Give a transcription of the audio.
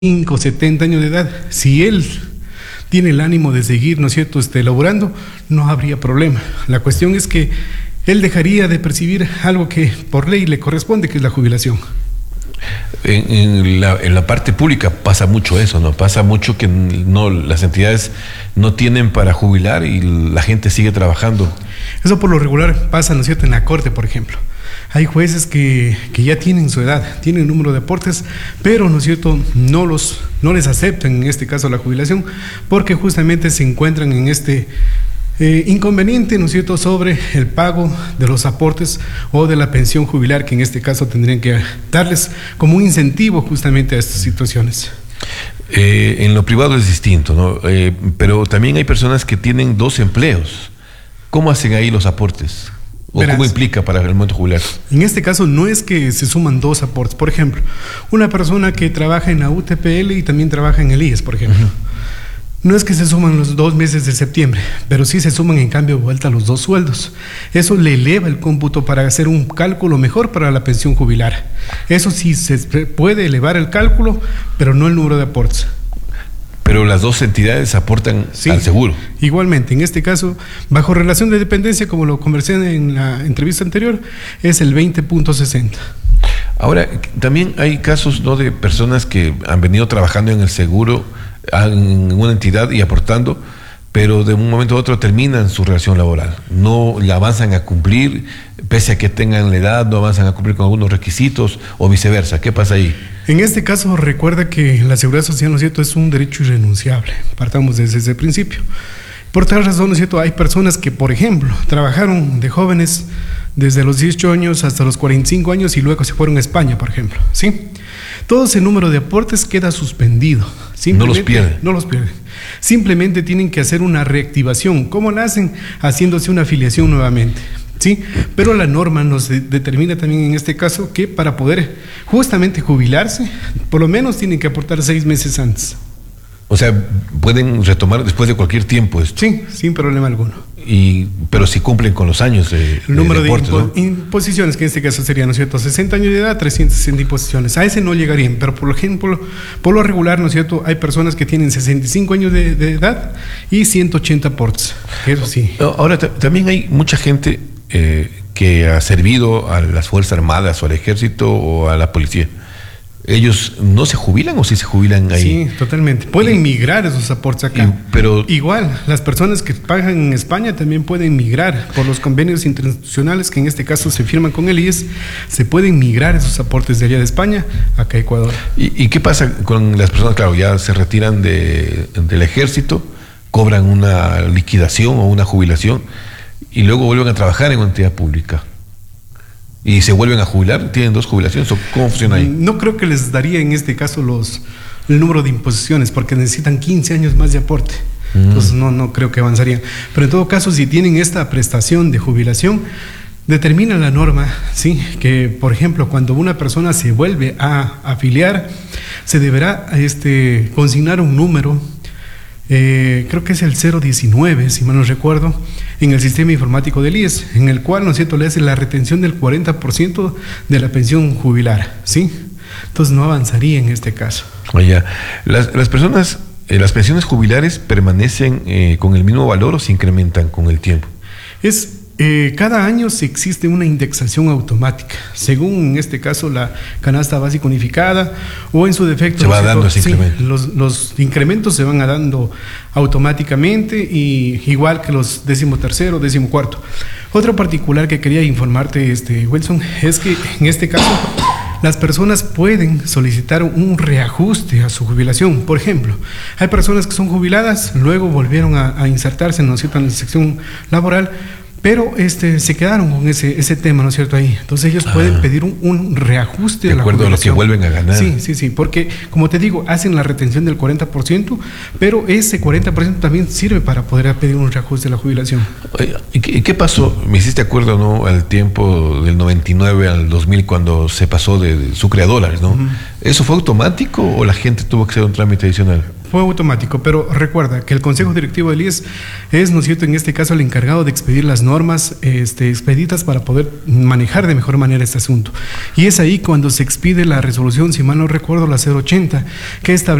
5, 70 años de edad, si él tiene el ánimo de seguir, ¿no es cierto?, laborando, no habría problema. La cuestión es que él dejaría de algo que por ley le corresponde, que es la jubilación. En la parte pública pasa mucho eso, ¿no? Pasa mucho que las entidades no tienen para jubilar y la gente sigue trabajando. Eso por lo regular pasa, ¿no es cierto?, en la corte, por ejemplo. Hay jueces que ya tienen su edad, tienen número de aportes, pero, ¿no es cierto?, no les aceptan en este caso la jubilación, porque justamente se encuentran en este inconveniente, ¿no es cierto?, sobre el pago de los aportes o de la pensión jubilar, que en este caso tendrían que darles como un incentivo justamente a estas situaciones. En lo privado es distinto, ¿no? Pero también hay personas que tienen 2 empleos. ¿Cómo hacen ahí los aportes? ¿O verás, cómo implica para el momento jubilar? En este caso no es que se suman 2 aportes. Por ejemplo, una persona que trabaja en la UTPL y también trabaja en el IES, por ejemplo. No es que se suman los 2 meses de septiembre, pero sí se suman en cambio de vuelta los 2 sueldos. Eso le eleva el cómputo para hacer un cálculo mejor para la pensión jubilar. Eso sí se puede elevar el cálculo, pero no el número de aportes. Pero las 2 entidades aportan al seguro. Igualmente, en este caso, bajo relación de dependencia, como lo conversé en la entrevista anterior, es el 20.60. Ahora, también hay casos, ¿no?, de personas que han venido trabajando en el seguro, en una entidad y aportando, pero de un momento a otro terminan su relación laboral. No la avanzan a cumplir, pese a que tengan la edad, no avanzan a cumplir con algunos requisitos o viceversa. ¿Qué pasa ahí? En este caso, recuerda que la seguridad social, ¿no es cierto?, es un derecho irrenunciable. Partamos desde ese principio. Por tal razón, ¿no es cierto?, hay personas que, por ejemplo, trabajaron de jóvenes desde los 18 años hasta los 45 años y luego se fueron a España, por ejemplo, ¿sí? Todo ese número de aportes queda suspendido. No los pierden. No los pierden. Simplemente tienen que hacer una reactivación. ¿Cómo la hacen? Haciéndose una afiliación nuevamente, ¿sí? Pero la norma nos determina también en este caso que para poder justamente jubilarse, por lo menos tienen que aportar 6 meses antes. O sea, pueden retomar después de cualquier tiempo esto. Sí, sin problema alguno. Pero si cumplen con los años de el número de aportes, ¿no?, imposiciones, que en este caso serían, ¿no es cierto?, 60 años de edad, 360 imposiciones. A ese no llegarían, pero por ejemplo, por lo regular, ¿no es cierto?, hay personas que tienen 65 años de edad y 180 aportes. Eso sí. Ahora, también hay mucha gente que ha servido a las Fuerzas Armadas o al Ejército o a la Policía. ¿Ellos no se jubilan o sí se jubilan ahí? Sí, totalmente. Pueden migrar esos aportes acá. Pero igual, las personas que pagan en España también pueden migrar por los convenios internacionales que en este caso se firman con el IES. Se pueden migrar esos aportes de allá de España acá a Ecuador. ¿Y qué pasa con las personas? Claro, ya se retiran del ejército, cobran una liquidación o una jubilación y luego vuelven a trabajar en una entidad pública. ¿Y se vuelven a jubilar? ¿Tienen 2 jubilaciones? ¿O cómo funciona ahí? No creo que les daría en este caso el número de imposiciones, porque necesitan 15 años más de aporte. Entonces no creo que avanzarían. Pero en todo caso, si tienen esta prestación de jubilación, determina la norma, ¿sí?, que por ejemplo, cuando una persona se vuelve a afiliar, se deberá consignar un número. Creo que es el 019, si mal no recuerdo, en el sistema informático del IES, en el cual, ¿no es cierto?, le hace la retención del 40% de la pensión jubilar, ¿sí? Entonces no avanzaría en este caso. Oye, las personas, las pensiones jubilares permanecen con el mismo valor o se incrementan con el tiempo. Cada año existe una indexación automática, según en este caso la canasta básica unificada o en su defecto. Se va dando ese incremento. Los incrementos se van dando automáticamente, y igual que los 13º, 14º. Otro particular que quería informarte, Wilson, es que en este caso las personas pueden solicitar un reajuste a su jubilación. Por ejemplo, hay personas que son jubiladas, luego volvieron a insertarse, ¿no es cierto?, en la sección laboral, pero se quedaron con ese tema, ¿no es cierto?, ahí. Entonces ellos pueden pedir un reajuste de acuerdo a lo que vuelven a ganar. Sí, porque como te digo, hacen la retención del 40%, pero ese 40% también sirve para poder pedir un reajuste de la jubilación. ¿Y qué pasó? Me hiciste acuerdo, ¿no?, al tiempo del 99 al 2000, cuando se pasó de Sucre a dólares, ¿no? ¿Eso fue automático o la gente tuvo que hacer un trámite adicional? Fue automático, pero recuerda que el Consejo Directivo del IES es, ¿no es cierto?, en este caso el encargado de expedir las normas expeditas para poder manejar de mejor manera este asunto. Y es ahí cuando se expide la resolución, si mal no recuerdo, la 080, que establece